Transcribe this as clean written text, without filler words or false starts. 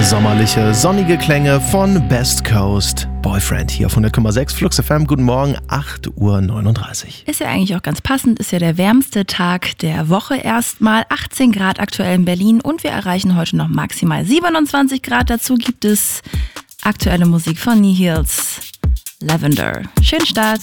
Sommerliche, sonnige Klänge von Best Coast Boyfriend hier auf 100,6 Flux FM. Guten Morgen, 8:39 Uhr. Ist ja eigentlich auch ganz passend, ist ja der wärmste Tag der Woche erstmal. 18 Grad aktuell in Berlin und wir erreichen heute noch maximal 27 Grad. Dazu gibt es aktuelle Musik von Nihils, Lavender. Schönen Start.